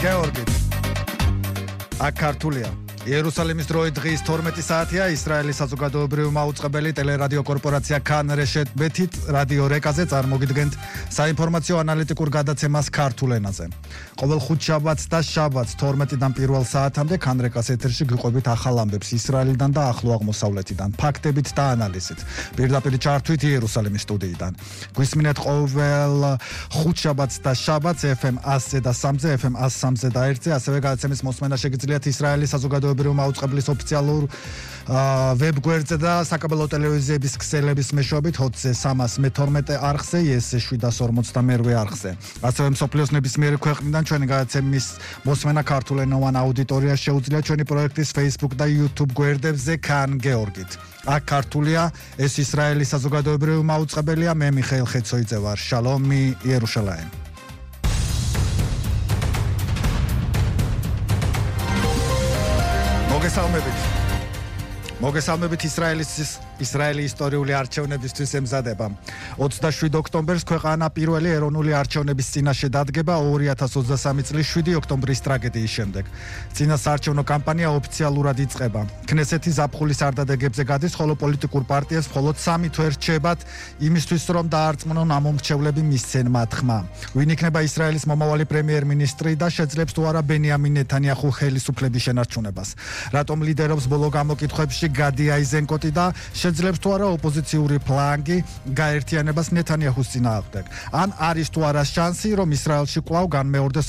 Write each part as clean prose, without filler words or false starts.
გეორგი. აქ ქართულია. იერუსალიმის დროით დღის 12 საათია. ისრაელის საზოგადოებრივი მაუწყებელი ტელერადიო კორპორაცია Kan Reshet Bet-ით რადიო რეკაზე წარმოგიდგენთ საინფორმაციო ანალიტიკურ გადაცემას ქართულ ენაზე. ყოველ ხუთშაბათს და შაბათს 12-დან პირველ საათამდე Kan Rekas ეთერში გიყვებით ახალ ამბებს ისრაელიდან და ახლო აღმოსავლეთიდან, ფაქტებით და ანალიზით. პირდაპირ ჩართვით იერუსალიმის სტუდიიდან. გვისმინეთ ყოველ ხუთშაბათს და შაბათს FM 100-ზე და 3-ზე, FM 103-ზე და 1-ზე, ასევე გადაცემის მოსმენა შეგიძლიათ ისრაელის საზოგადოებრივი მაუწყებლის ოფიციალურ ვებგვერდზე და საკაბელო ტელევიზიების ქსელების მეშვეობით HOT-ზე 312 არხზე, YES-ზე 752 არხზე. ასევე მსოფლიოს ნებისმიერი ქვეყნიდან ჩვენი გადაცემის მოსმენა ქართულენოვან აუდიტორიას შეუძლია ჩვენი პროექტის Facebook და YouTube გვერდებზე Kan Georgit. აქ ქართულია, ეს ისრაელის საზოგადოებრივი მაუწყებელია, მე მიხეილ ხეცოიძე ვარ. შალომი იერუშალაიმ. მოგესალმებით ისრაელის ისტორიული არჩევნებისთვის ემზადება. 27 ოქტომბერს ქვეყანა პირველი ეროვნული არჩევნების წინაშე დადგება 2023 წლის 7 ოქტომბრის ტრაგედიის შემდეგ. წინასაარჩევნო კამპანია ოფიციალურად იწყება. ქნესეთი ზაფხულის არდადეგებზე გადის, ხოლო პოლიტიკურ პარტიებს მხოლოდ 3 თვე რჩებათ იმისთვის, რომ დაარწმუნონ ამომრჩევლები მისცენ მათ ხმა. ვინ იქნება ისრაელის მომავალი პრემიერ-მინისტრი და შეძლებს თუ არა ბენიამინ ნეთანიაჰუ ხელისუფლების შენარჩუნებას. რატომ ლიდერობს ბოლო გამოკითხვებში გადი აიზენკოტი და შეძლებს თუ არა ოპოზიციური ფლანგი გაერთიანებას ნეთანიაჰუს წინააღმდეგ. ან არის თუ არა შანსი, რომ ისრაელში კვლავ განმეორდეს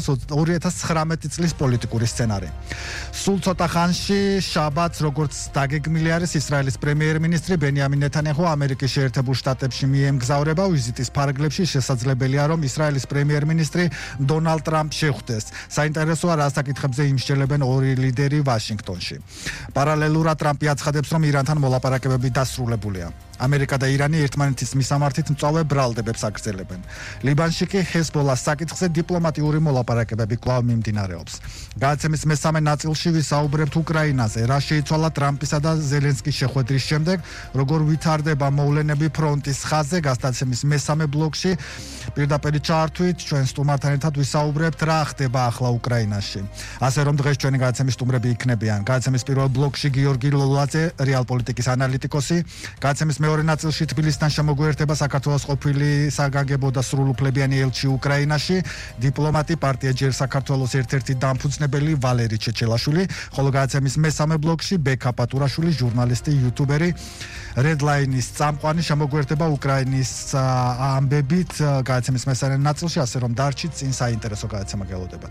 2019 წლის პოლიტიკური სცენარი. სულ ცოტა ხანში შაბათს, როგორც დაგეგმილი არის, ისრაელის პრემიერ-მინისტრი ბენიამინ ნეთანიაჰუ ამერიკის შეერთებულ შტატებში მიემგზავრება. ვიზიტის ფარგლებში შესაძლებელია, რომ ისრაელის პრემიერ-მინისტრი დონალდ ტრამპს შეხვდეს. საინტერესოა, რა საკითხებზე იმსჯელებენ ორი ლიდერი ვაშინგტონში. პარალელურად ტრამპი აცხადებს, რომ ირანთან მოლაპარაკებები დასრულებულია. ამერიკა და ირანი ერთმანეთის მისამართით მწვავე ბრალდებებს აგრძელებენ. ლიბანში კი ჰეზბოლას საკითხზე დიპლომატიური მოლაპარაკებები კვლავ მიმდინარეობს. გადაცემის მესამე ნაწილში ვისაუბრებთ უკრაინაზე, რა შეიცვალა ტრამპისა და ზელენსკის შეხვედრის შემდეგ, როგორ ვითარდება მოვლენები ფრონტის ხაზზე. გადაცემის მესამე ბლოკში პირდაპირ ჩართვით ჩვენ სტუმართან ერთად ვისაუბრებთ, რა ხდება ახლა უკრაინაში. ასე რომ დღეს ჩვენი გადაცემის სტუმრები იქნებიან. გადაცემის პირველ ბლოკში გიორგი ლოლაძე, რეალპოლიტიკის ანალიტიკოსი, გადაცემის მეორე ნაწილში თბილისიდან შემოგვიერთება საქართველოს ყოფილი საგანგებო და სრულუფლებიანი ელჩი უკრაინაში, დიპლომატი, პარტია ჯერ საქართველოს ერთ-ერთი დამფუძნებელი ვალერი ჩეჩელაშვილი, ხოლო გადაცემის მესამე ბლოკში ბექა პატურაშვილი, ჟურნალისტი, იუთუბერი, Redline-ის წამყვანი შემოგვიერთება უკრაინის ამბებით გადაცემის მესამე ნაწილში, ასე რომ დარჩით, წინ საინტერესო გადაცემა გელოდებათ.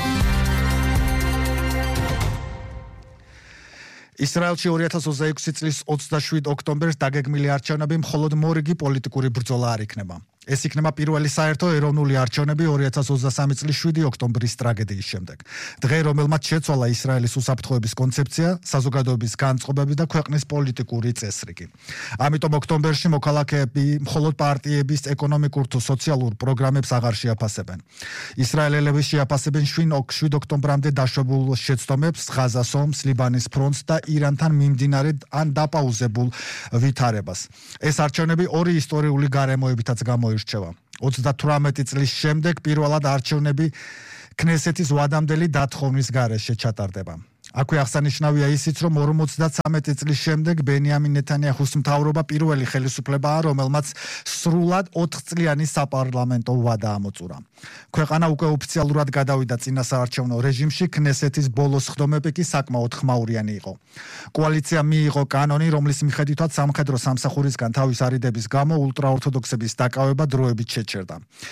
ისრაელში 2026 წლის 27 ოქტომბერს დაგეგმილი არჩევნები მხოლოდ მორიგი პოლიტიკური ბრძოლა არ იქნება. ეს იქნება პირველი საერთო ეროვნული არჩევნები 2023 წლის 7 ოქტომბრის ტრაგედიის შემდეგ. დღე, რომელმაც შეცვალა ისრაელის უსაფრთხოების კონცეფცია, საზოგადოების განწყობები და ქვეყნის პოლიტიკური წესრიგი. ამიტომ ოქტომბერში მოქალაქეები მხოლოდ პარტიების ეკონომიკურ თუ სოციალურ პროგრამებს აღარ შეაფასებენ. ისრაელელები შეაფასებენ 7 ოქტომბრამდე დაშვებულ შეცდომებს, ღაზას ომს, ლიბანის ფრონტს და ირანთან მიმდინარე ან დაპაუზებულ ვითარებას. ეს არჩევნები ორი ისტორიული გარემოებითაც გამოირჩევა. 38 წლის შემდეგ პირველად არჩევნები ქნესეთის ვადამდელი დათხოვნის გარეშე ჩატარდება. აქვე აღსანიშნავია ისიც, რომ 53 წლის შემდეგ ბენიამინ ნეთანიაჰუს მთავრობა პირველი ხელისუფლებაა, რომელმაც სრულად 4 წლიანი საპარლამენტო ვადა ამოწურა. ქვეყანა უკვე ოფიციალურად გადავიდა წინასაარჩევნო რეჟიმში, ქნესეთის ბოლოს ხდომები კი საკმაოდ ხმაურიანი იყო. კოალიცია მიიღო კანონი, რომლის მიხედვითაც სამხედრო სამსახურისგან თავის არიდების გამო ულტრაორთოდოქსების დაკავება დროებით შეჩერდა.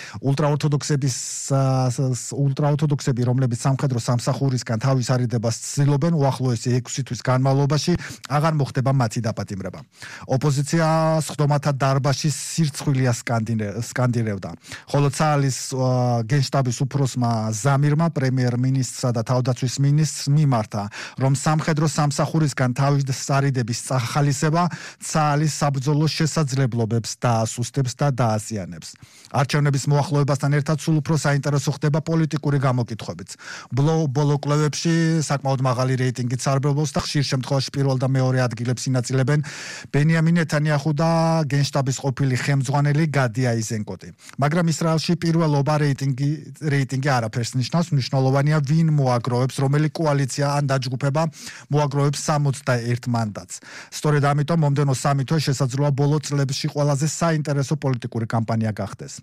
ულტრაორთოდოქსები, რომლებიც სამხედრო სამსახურისგან თავის არიდებას ცდილობენ, უახლოესი 6 თვის განმავლობაში აღარ მოხდება მათი დაპატიმრება. ოპოზიცია სხდომათა დარბაზში სირცხვილია სკანდირებდა, ხოლო ცაალის გენშტაბის უფროსმა ზამირმა პრემიერ-მინისტრსა და თავდაცვის მინისტრს მიმართა, რომ სამხედრო სამსახურისგან თავის არიდების წახალისება ცაალის საბრძოლო შესაძლებლობებს დაასუსტებს და დააზიანებს. არჩევნების მოახლოებასთან ერთად სულ უფრო საინტერესო ხდება პოლიტიკური გამოკითხვებიც. ბოლო კვლევებში საკმაოდ მაღალი რეიტინგით სარბელობს და ხშირ შემთხვევაში პირველ და მეორე ადგილებს ინაწილებენ ბენიამინ ნეთანიაჰუ და გენშტაბის ყოფილი ხელმძღვანელი გადი აიზენკოტი. მაგრამ ისრაელში პირველობა რეიტინგი არაფერს ნიშნავს, მნიშვნელოვანია ვინ მოაგროვებს, რომელი კოალიცია ან დაჯგუფება მოაგროვებს 61 მანდატს. სწორედ ამიტომ მომდევნო სამი თვე შესაძლოა ბოლო წლებში ყველაზე საინტერესო პოლიტიკური კამპანია გახდეს.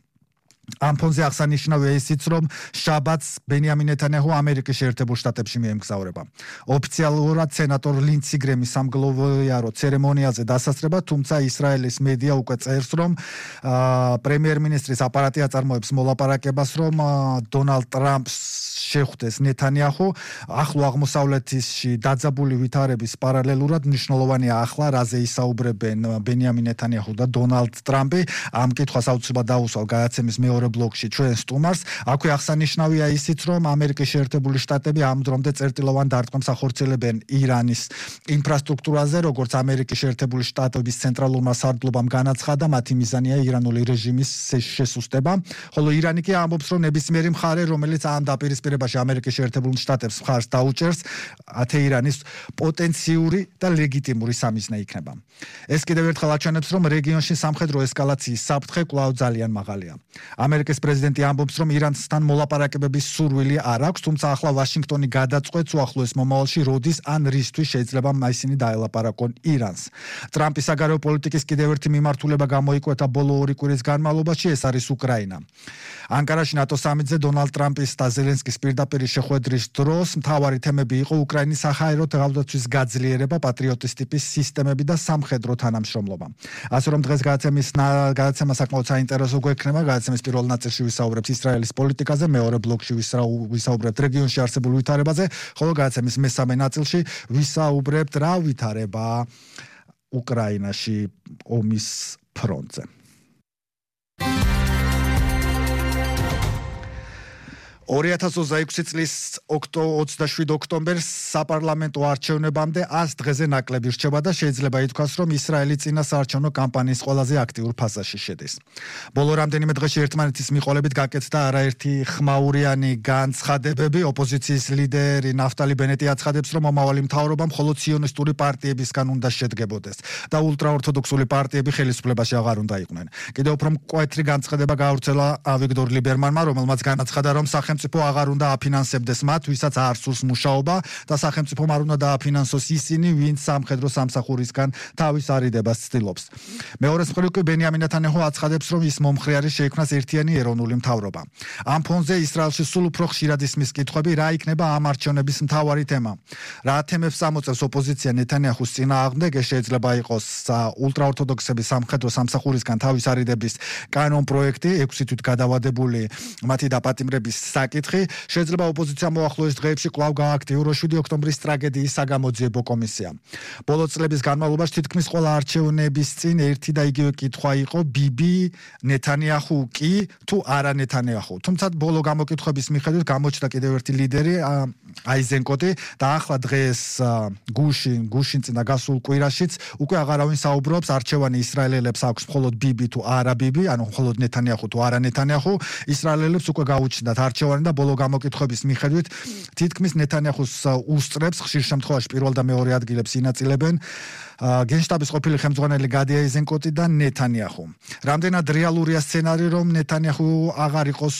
ამ ფონზე აღსანიშნავია ისიც, რომ შაბათს ბენიამინ ნეთანიაჰუ ამერიკის შეერთებულ შტატებში მიემგზავრება. ოფიციალურად სენატორ ლინდსი გრემი სამგლოვიარო ცერემონიაზე დასასრება, თუმცა ისრაელის მედია უკვე წერს, რომ პრემიერ-მინისტრის აპარატი აწარმოებს მოლაპარაკებას, რომ დონალდ ტრამპს შეხვდეს ნეთანიაჰუ. ახლო აღმოსავლეთში დაძაბული ვითარების პარალელურად მნიშვნელოვანია ახლა რაზე ისაუბრებენ ბენიამინ ნეთანიაჰუ და დონალდ ტრამპი. ამ კითხვას აუცილებლად დაუსვავ გადაცემის მეორე ბლოკში ჩვენ სტუმარს. აქვე აღსანიშნავია ისიც, რომ ამერიკის შეერთებული შტატები ამ დრომდე წერტილოვან დარტყმებს ახორციელებენ ირანის ინფრასტრუქტურაზე, როგორც ამერიკის შეერთებული შტატების ცენტრალურმა სარდლობამ განაცხადა, მათი მიზანია ირანული რეჟიმის შესუსტება, ხოლო ირანი კი ამბობს, რომ ნებისმიერი მხარე, რომელიც ამ დაპირისპირებაში ამერიკის შეერთებულ შტატებს მხარს დაუჭერს, თეირანის პოტენციური და ლეგიტიმური სამიზნე იქნება. ეს კიდევ ერთხელ აჩვენებს, რომ რეგიონში სამხედრო ესკალაციის საფრთხე კვლავ ძალიან მაღალია. ამერიკის პრეზიდენტი ამბობს, რომ ირანთან მოლაპარაკებების სურვილი არ აქვს, თუმცა ახლა ვაშინგტონი გადაწყვეტს უახლოეს მომავალში როდის ან რისთვის შეიძლება ისინი დაელაპარაკონ ირანს. ტრამპის საგარეო პოლიტიკის კიდევ ერთი მიმართულება გამოიკვეთა ბოლო 2 კვირის განმავლობაში, ეს არის უკრაინა. ანკარაში ნატო სამიტზე დონალდ ტრამპის და ზელენსკის პირდაპირ შეხვედრის დროს მთავარი თემები იყო უკრაინის საჰაერო თავდაცვის გაძლიერება, პატრიოტის ტიპის სისტემები და სამხედრო თანამშრომლობა. ასე რომ დღეს გადაცემა საკმაოდ საინტერესო გვექნება. გადაცემის პირველ ნაწილში ვისაუბრებთ ისრაელის პოლიტიკაზე, მეორე ბლოკში ვისაუბრებთ რეგიონში არსებულ ვითარებაზე, ხოლო გადაცემის მესამე ნაწილში ვისაუბრებთ რა ვითარება უკრაინაში ომის ფრონტზე. 2026 წლის 27 ოქტომბერს საპარლამენტო არჩევნებამდე 100 დღეზე ნაკლები რჩება და შეიძლება ითქვას, რომ ისრაელი წინა საარჩევნო კამპანიის ყველაზე აქტიურ ფაზაში შედის. ბოლო რამდენიმე დღეში ერთმანეთის მიყოლებით გაკეთდა არაერთი ხმაურიანი განცხადებები. ოპოზიციის ლიდერი ნაფტალი ბენეტი აცხადებს, რომ მომავალი მთავრობა მხოლოდ ციონისტური პარტიებისგან უნდა შედგებოდეს და ულტრაორთოდოქსული პარტიები ხელისუფლებაში აღარ უნდა იყვნენ. კიდევ უფრო მკვეთრი განცხადება გაავრცელა ავიგდორ ლიბერმანმა, რომელმაც განაცხადა, რომ სახელმწიფო აღარ უნდა აფინანსებდეს მათ, ვისაც არ სურს მუშაობა და სახელმწიფომ არ უნდა დააფინანსოს ისინი, ვინც სამხედრო სამსახურისგან თავის არიდებას ცდილობს. მეორე მხრივ კი ბენიამინ ნეთანიაჰუ აცხადებს, რომ ის მომხრე არის შეიქმნას ერთიანი ეროვნული მთავრობა. ამ ფონზე ისრაელში სულ უფრო ხშირად ისმის კითხვები, რა იქნება ამ არჩევნების მთავარი თემა. რა თემებს ამოწევს ოპოზიცია ნეთანიაჰუს წინააღმდეგ, ეს შეიძლება იყოს ულტრაორთოდოქსების სამხედრო სამსახურისგან თავის არიდების კანონ პროექტი, 6 თვით გადავადებული მათი დაპატიმრების საკითხი. შეიძლება ოპოზიციამ მოახლოეს დღეებში კვლავ გააქტიუროს 7 ოქტომბრის ტრაგედიის საგამოძიებო კომისია. ბოლო წლების განმავლობაში თითქმის ყველა არჩევნების წინ ერთი და იგივე კითხვა იყო, ბიბი ნეთანიაჰუ კი თუ არა ნეთანიაჰუ. თუმცა ბოლო გამოკითხვების მიხედვით გამოჩნდა კიდევ ერთი ლიდერი აიზენკოტი და ახლა დღეს გუშინ წინა გასულ კვირაშიც უკვე აღარავინ საუბრობს, არჩევანი ისრაელელებს აქვს მხოლოდ ბიბი თუ არა ბიბი, ანუ მხოლოდ ნეთანიაჰუ თუ არა ნეთანიაჰუ. ისრაელელებს უკვე გაუჩნდათ არჩევანი და ბოლო გამოკითხების მიხედვით თითქმის ნეთანიაჰუს უსწრებს, ხშირ შემთხვევაში პირველ და მეორე ადგილებს ინაწილებენ გენშტაბის ყოფილი ხელმძღვანელი გადი აიზენკოტი და ნეთანიაჰუ. რამდენად რეალურია სცენარი, რომ ნეთანიაჰუ აღარ იყოს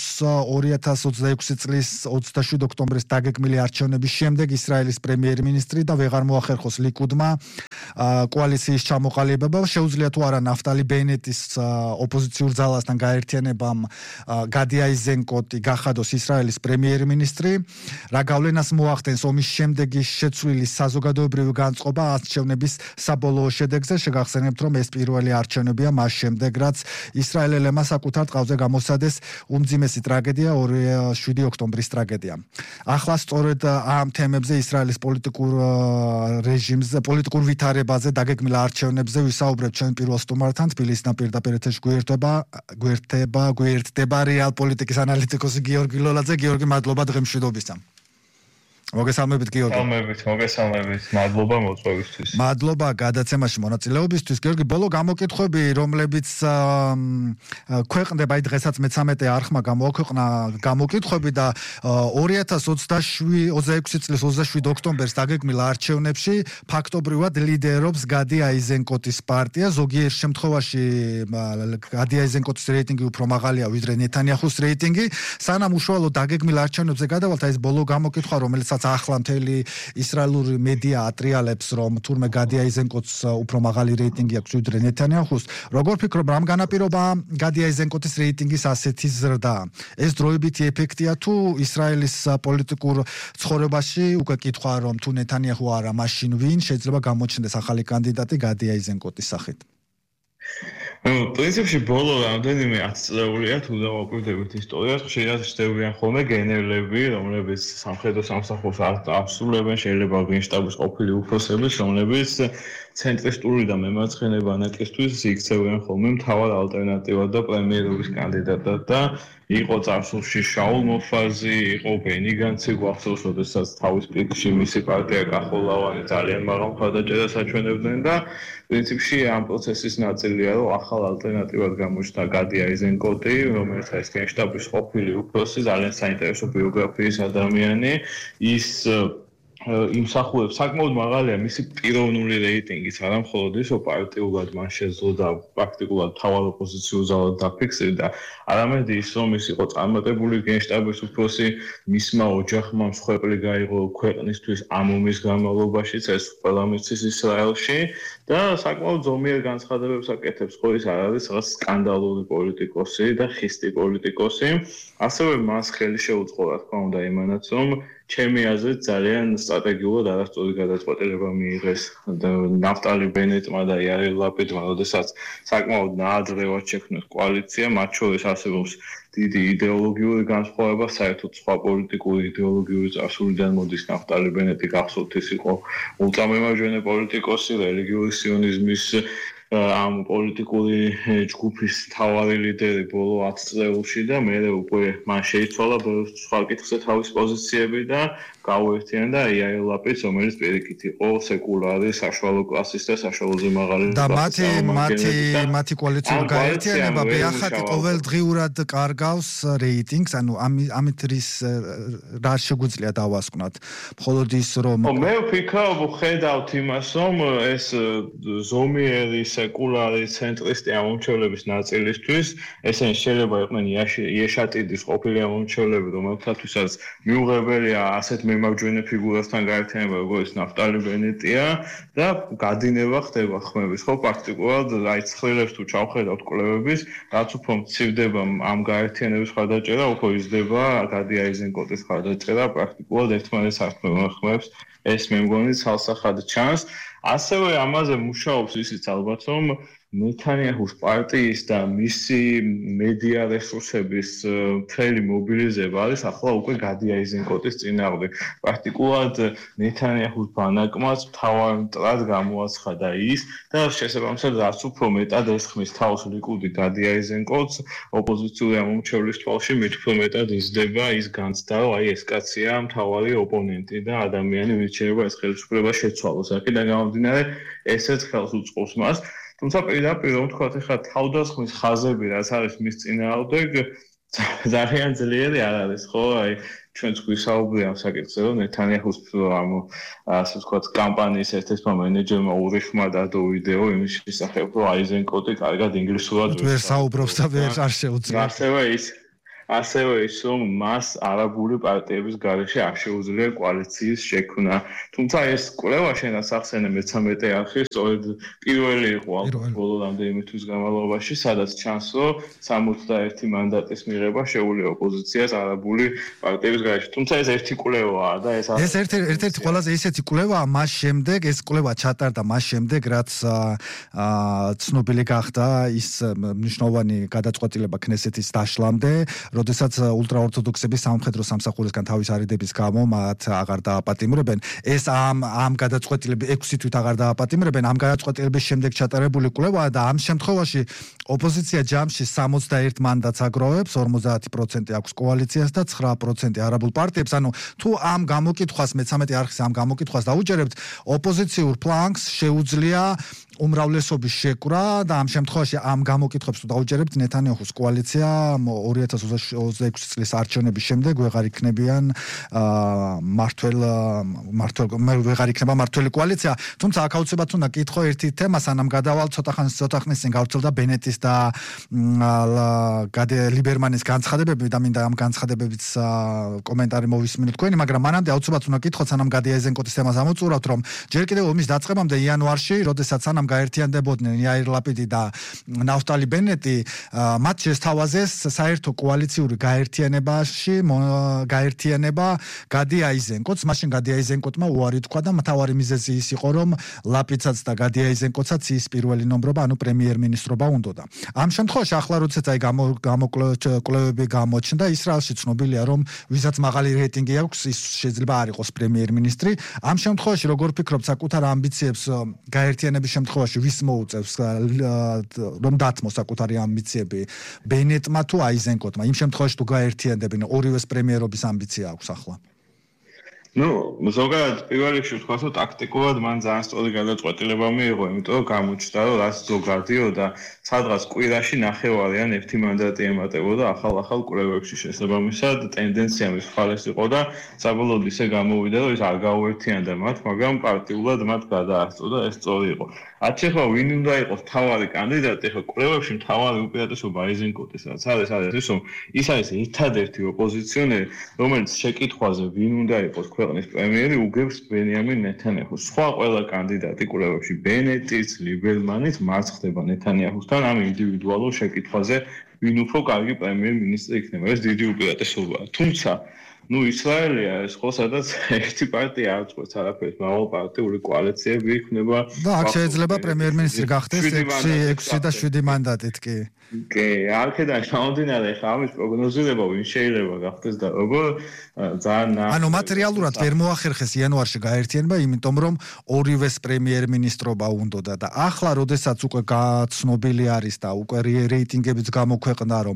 2026 წლის 27 ოქტომბრის დაგეგმილი არჩევნების შემდეგ ისრაელის პრემიერ-მინისტრი და ვეღარ მოახერხოს ლიკუდმა კოალიციის ჩამოყალიბება, შეუძლია თუ არა ნაფტალი ბენეტის ოპოზიციურ ძალასთან გაერთიანებამ გადი აიზენკოტი გახადოს ისრაელის პრემიერ-მინისტრი, რა გავლენას მოახდენს ომის შემდეგი შეცვლილი საზოგადოებრივი განწყობა არჩევნების საბოლოო შედეგზე. შეგახსენებთ, რომ ეს პირველი არჩევნებია მას შემდეგ, რაც ისრაელელებმა საკუთარ ტყავზე გამოსცადეს უმძიმესი ტრაგედია 7 ოქტომბრის ტრაგედია. ახლა სწორედ ამ თემებზე ისრაელის პოლიტიკურ რეჟიმზე, პოლიტიკურ ვითარებაზე, დაგეგმილ არჩევნებზე ვისაუბრებთ ჩვენ პირველ სტუმართან. თბილისიდან პირდაპირ ეთერში გვერდება რეალ პოლიტიკის ანალიტიკოსი გიორგი ლოლაძე. გიორგი, მადლობა დღემშვიდობისა. მოგესალმებით გიორგი. მოგესალმებით. მადლობა მოწვევისთვის. მადლობა გადაცემაში მონაწილეობისთვის. გიორგი, ბოლო გამოკითხვები, რომლებიც ქვეყნდება, დღესაც მე-13 არხმა გამოაქვეყნა გამოკითხვები და 2026 წლის 27 ოქტომბერს დაგეგმილ არჩევნებში ფაქტობრივად ლიდერობს გადი აიზენკოტის პარტია. ზოგიერთ შემთხვევაში გადი აიზენკოტის რეიტინგი უფრო მაღალია ვიდრე ნეთანიაჰუს რეიტინგი. სანამ უშუალოდ დაგეგმილ არჩევნებზე გადავალთ, ეს ბოლო გამოკითხვა, რომელსაც ახლა მთელი ისრაელური მედია ატრიალებს, რომ თურმე გადი აიზენკოტს უფრო მაღალი რეიტინგი აქვს ვიდრე ნეთანიაჰუს. როგორ ფიქრობ, რამ განაპირობა გადი აიზენკოტის რეიტინგის ასეთი ზრდა? ეს დროებითი ეფექტია თუ ისრაელის პოლიტიკურ ცხოვრებაში უკვე კითხვა, რომ თუ ნეთანიაჰუ არა, მაშინ ვინ შეიძლება გამოჩნდეს ახალი კანდიდატი გადი აიზენკოტის სახით? პრინციპში ბოლო რამდენიმე 10 წლეულია თუ დავაკვირდებით ისტორიას, ხშირად ჩნდებიან ხოლმე გენერლები, რომლებიც სამხედრო სამსახურს ასრულებენ, შეიძლება გენშტაბის ყოფილი უფროსების, რომლებიც ცენტრისტული და მემარცხენე ბანაკისთვის იქცევენ ხოლმე მთავარ ალტერნატივად და პრემიერობის კანდიდატად და იყო წარსულში შაულ მოფაზი, იყო ბენი განცი გვახსოვს, როდესაც თავის პიკში მისი პარტია კახოლავანი ძალიან მაღალ მხარდაჭერას აჩვენებდნენ და პრინციპში ამ პროცესის ნაწილია, რომ ახალ ალტერნატივად გამოჩნდა გადი აიზენკოტი, რომელიც არის გენშტაბის ყოფილი უფროსი, ძალიან საინტერესო ბიოგრაფიის ადამიანი, ის იმსახურებს საკმაოდ მაღალია მისი პიროვნული რეიტინგიც, არა მხოლოდ ის, რომ პარტიულად მან შეძლო და პრაქტიკულად თავად ოპოზიციურ ზალად დაფიქსირდა, არამედ ის, რომ ის იყო წარმატებული გენშტაბის უფროსი, მისმა ოჯახმა მსხვერპლი გაიღო ქვეყნისთვის ამ ომის განმავლობაშიც, ეს ყველა მიცის ისრაელში და საკმაოდ ზომიერ განცხადებებს აკეთებს, ხო ის არ არის რაღაც სკანდალური პოლიტიკოსი და ხისტი პოლიტიკოსი, ასევე მას ხელი შეუწყო, რა თქმა უნდა, იმანაც, რომ ჩემი აზრით ძალიან სტრატეგიულად არასწორი გადაწყვეტილება მიიღეს ნაფტალი ბენეტმა და იაირ ლაპიდმა, როდესაც საკმაოდ ნაადრევად შექმნეს კოალიცია, მათ შორის არსებობს დიდი იდეოლოგიური განსხვავება, საერთოდ სხვა პოლიტიკური იდეოლოგიური წარსულიდან მოდის ნაფტალი ბენეტი, გახსოვთ ის იყო ულტრამემარჯვენე პოლიტიკოსი, რელიგიური სიონიზმის ამ პოლიტიკური ჯგუფის მთავარი ლიდერი ბოლო 10 წლებში და მე უკვე მან შეიცვალა სხვა კითხზე თავის პოზიციები და გაუერთიანდა იაირ ლაპიდს, რომელიც პირიქით იყო სეკულარი, საშუალო კლასის და საშუალოზე მაღალი და მათი კოალიციური გაერთიანება ბეახატი ყოველდღიურად კარგავს რეიტინგს, ანუ ამით რა შეგვიძლია დავასკვნათ? მხოლოდ ის, რომ მე ვფიქრობ, ხედავთ იმას, რომ ეს ზომიერი სეკულარი ცენტრისტი ამომრჩევლების ნაწილისთვის, ესენი შეიძლება იყვნენ იეშატიდის ყოფილი ამომრჩევლები, რომელთათვისაც მიუღებელია ასეთ მემარჯვენე ფიგურასთან გაერთიანება, როგორც ნაფტალი ბენეტია და გადინება ხდება ხმების, ხო, პრაქტიკულად აი ცხრილებს თუ ჩავხედავთ კვლევების, რაც უფრო მცირდება ამ გაერთიანების ხარდაჭერა, უფრო იზრდება გადი აიზენკოტის ხარდაჭერა, პრაქტიკულად ერთმანეთს ართმევენ ხმებს, ეს მე მგონი ცალსახად ჩანს. ასევე ამაზე მუშაობს ისიც ალბათ, რომ ნეთანიაჰუს პარტიის და მისი მედია რესურსების მთელი მობილიზება არის ახლა უკვე გადი აიზენკოტის წინააღმდეგ. პრაქტიკულად ნეთანიაჰუს ბანაკმაც მთავარ მტრად გამოაცხადა ის და შესაბამისად რაც უფრო მეტად ესხმის თავს ლიკუდი გადი აიზენკოტს, ოპოზიციური ამომრჩევლის თვალში მით უფრო მეტად იზრდება ის განცდა, რომ აი ეს კაცია მთავარი ოპონენტი და ადამიანი, ვინც შეიძლება ეს ხელისუფლება შეცვალოს. აქედან გამომდინარე, ესეც ხელს უწყობს მას. თუმცა პირდაპირ რომ ვთქვათ, ახლა თავდასხმის ხაზები რაც არის მის წინააღმდეგ ძალიან ძლიერი არ არის, ხო? აი ჩვენც გვისაუბრია ამ საკითხზე, რომ ნეთანიაჰუს ამ ასე ვთქვათ კამპანიის ერთ-ერთმა მენეჯერმა ურიხმა დადო ვიდეო იმის შესახებ, რომ აიზენკოტი კარგად ინგლისურად ვერ საუბრობს და ვერ არ შეუძლია. ასევე ის, რომ მას არაბული პარტიების გარეშე არ შეუძლია კოალიციის შექმნა. თუმცა ეს კვლევა შენაც ახსენე მე-13 არხი სწორედ პირველი იყო ბოლო რამდენიმე თვის განმავლობაში, სადაც ჩანს, რომ 61 მანდატის მიღება შეუძლია ოპოზიციას არაბული პარტიების გარეშე. თუმცა ეს ერთი კვლევაა და ეს ერთ-ერთი ყველაზე ისეთი კვლევაა მას შემდეგ, ეს კვლევა ჩატარდა მას შემდეგ, რაც ცნობილი გახდა ის მნიშვნელოვანი გადაწყვეტილება ქნესეთის დაშლამდე, როდესაც ულტრაორთოდოქსები სამხედრო სამსახურისგან თავის არიდების გამო მათ აღარ დააპატიმრებენ. ეს ამ გადაწყვეტილების 6 თვით აღარ დააპატიმრებენ. ამ გადაწყვეტილების შემდეგ ჩატარებული კვლევაა და ამ შემთხვევაში ოპოზიცია ჯამში 61 მანდატს აგროვებს, 50% აქვს კოალიციას და 9% არაბულ პარტიებს. ანუ თუ ამ გამოკითხვას მე-13 არხის ამ გამოკითხვას დაუჯერებთ, ოპოზიციურ ფლანგს შეუძლია უმრავლესობის შეკვრა და ამ შემთხვევაში ამ გამოკითხვებს თუ დაუჯერებთ, ნეთანიაჰუს კოალიცია 2026 წლის არჩევნების შემდეგ ვეღარ იქნებიან ვეღარ იქნება მართველი კოალიცია. თუმცა აქ აუცილებლად უნდა კითხო ერთი თემა, სანამ გადავალ ცოტა ხნის წინ გავრცელდა ბენეტის და ლიბერმანის განცხადებები და მინდა ამ განცხადებების კომენტარი მოვისმინოთ თქვენი, მაგრამ მანამდე აუცილებლად უნდა კითხოთ, სანამ გადი აიზენკოტის თემას ამოწურავთ, რომ ჯერ კიდევ ომის დაწყებამდე იანვარში, როდესაც სანამ გაერთიანდებოდნენ იაირ ლაპიდი და ნაფტალი ბენეტი, მათ შესთავაზეს საერთო კოალიციური გაერთიანება გადი აიზენკოტს. მაშინ გადი აიზენკოტმა უარი თქვა და მთავარი მიზეზი ის იყო, რომ ლაპიცაც და გადი აიზენკოტსაც ის პირველი ნომრობა, ანუ პრემიერ-მინისტრობა უნდოდა. ამ შემთხვევაში ახლა როდესაც აი გამოკვლევები გამოჩნდა, ისრაელში ცნობილია, რომ ვისაც მაღალი რეიტინგი აქვს, ის შეიძლება არ იყოს პრემიერ-მინისტრი. ამ შემთხვევაში როგორ ფიქრობთ, საკუთარ ამბიციებს გაერთიანების შემთხვევაში ვის მოუწევს რომ დათმოს საკუთარი ამბიციები ბენეტმა თუ აიზენკოტმა? იმ შემთხვევაში თუ გაერთიანდებენ, ორივეს პრემიერობის ამბიცია აქვს ახლა. ზოგადად პირველ რიგში ვთქვა, რომ ტაქტიკულად მან ძალიან სწორი გადაწყვეტილება მიიღო, იმიტომ რომ გამოჩნდა, რომ რაც ზოგადიო და სადღაც კვირაში ნახევარი ან ერთი მანდატი ემატებოდა ახალ კვლევებში შესაბამისად ტენდენცია მის მხარეს იყო და საბოლოოდ ისე გამოვიდა, რომ ის არ გაუერთიანდა მათ, მაგრამ პარტიულად მათ გადაასწრო და ეს სწორი იყო. ახლა ვინ უნდა იყოს მთავარი კანდიდატი? ახლა კვლევებში მთავარი უპირატესობა აიზენკოტისაც არის ის, რომ ის არის ერთადერთი ოპოზიციონერი, რომელიც შეკითხვაზე ვინ უნდა იყოს ქვეყნის პრემიერი უგებს ბენიამინ ნეთანიაჰუს. სხვა ყველა კანდიდატი კვლევებში ბენეტიც, ლიბერმანიც მას ხდება ნეთანიაჰუსთან ამ ინდივიდუალურ შეკითხვაზე ვინ უფრო კარგი პრემიერ-მინისტრი იქნება. ეს დიდი უპირატესობაა. თუმცა ისრაელია ეს ხო სადაც ერთი პარტია არ წყვეტს არაფერს, მრავალპარტიული კოალიციები იქნება და აქ შეიძლება პრემიერ-მინისტრი გახდეს 6 და 7 მანდატით კი. კი, არქედან ჩამომდინარე ხა ამის პროგნოზირება ვინ შეიძლება გახდეს და როგორ ძალიან ანუ მატერიალურად ვერ მოახერხეს იანვარში გაერთიანება, იმიტომ რომ ორივეს პრემიერ-მინისტრობა უნდოდა და ახლა როდესაც უკვე გაცნობილი არის და უკვე რეიტინგებიც გამოქვეყნდა, რომ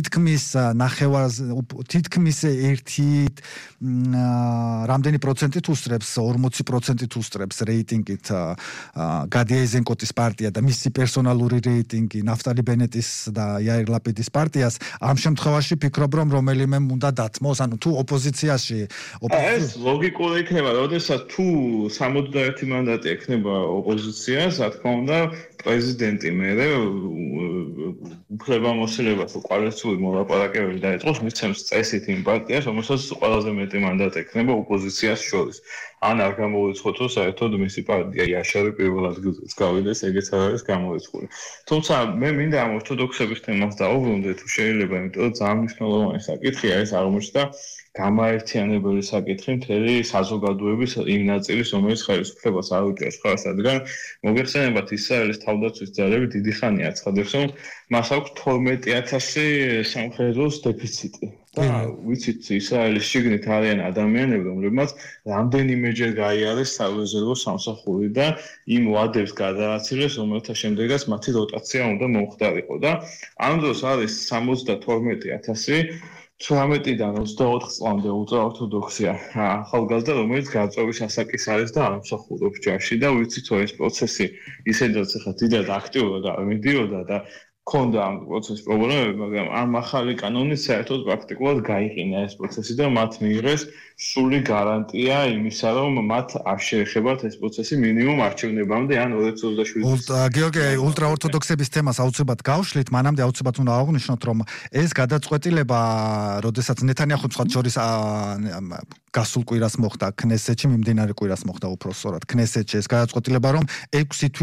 თითქმის ერთი რამდენი პროცენტით უსწრებს 40%-ით უსწრებს რეიტინგით გადი აიზენკოტის პარტია და მისი პერსონალური რეიტინგი ნაფტალი ბენეტის და იაირ ლაპიდის პარტიას. ამ შემთხვევაში ფიქრობ, რომ რომელიმე უნდა დათმოს, ანუ თუ ოპოზიციაში ეს ლოგიკური იქნება, როდესაც თუ 61 მანდატი ექნება ოპოზიციას, რა თქმა უნდა, პრეზიდენტი მერე უფლებამოსილებას კოალიციური მოლაპარაკებები დაიწყოს, მისცემს წესით იმ პარტიას, რომელსაც ყველაზე მეტი მანდატი ექნება ოპოზიციას შორის. ან არ გამოვიწყოთ, რომ საერთოდ მისი პარტია იაშარი პირველ ადგილზეც გავიდეს, ეგეც არ არის გამოვიწყული. თუმცა მე მინდა ამ ორთოდოქსების თემას დავუბრუნდე, თუ შეიძლება, იმიტომ რომ ძალიან მნიშვნელოვანი საკითხია ეს აღმოჩნდა გამაერთიანებელი საკითხი მთელი საზოგადოების იმ ნაწილის, რომელიც ხელისუფლებას არ უჭერს ხარს, რადგან მოგეხსენებათ ისრაელის თავდაცვის ძალები დიდი ხანია აცხადებს, რომ მას აქვს 12,000 სამხედროს დეფიციტი. და ვიცით ისრაელის შიგნით არიან ადამიანები, რომლებმაც რამდენიმეჯერ გაიარეს სარეზერვო სამსახური და იმ ვადებს გადააცილეს, რომელთა შემდეგაც მათი როტაცია უნდა მომხდარიყო და ამ დროს არის 72,000 18-დან 24 წლამდე ultra-orthodoxia ახალგაზრდა, რომელიც გაწევის ასაკის არის და ამსახურობს ჯარში და ვიცით, რომ ეს პროცესი ისედაც ახლა დიდად აქტიურად მიდიოდა და ქონდა ამ პროცესის პრობლემები, მაგრამ ამ ახალი კანონით საერთოდ პრაქტიკულად გაიყინა ეს პროცესი და მათ მიიღეს სრული გარანტია იმისა, რომ მათ არ შეეხებათ ეს პროცესი მინიმუმ არჩევნებამდე ან 2027 გიორგი, ultra-orthodoxების თემას აუცილებლად გავშლით, მანამდე აუცილებლად უნდა აღვნიშნოთ, რომ ეს გადაწყვეტილება, როდესაც ნეთანიაჰუს მხარს შორის გასულ კვირას მოხდა ქნესეთში, მიმდინარე კვირას მოხდა უფრო სწორად ქნესეთში ეს გადაწყვეტილება, რომ 6